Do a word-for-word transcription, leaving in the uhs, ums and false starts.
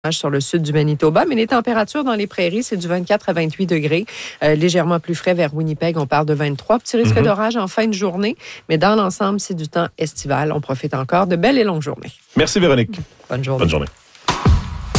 sur le sud du Manitoba, mais les températures dans les prairies, c'est du vingt-quatre à vingt-huit degrés. Euh, légèrement plus frais vers Winnipeg, on parle de vingt-trois. Petit risque mm-hmm. d'orage en fin de journée, mais dans l'ensemble, c'est du temps estival. On profite encore de belles et longues journées. Merci Véronique. Bonne journée. Bonne journée.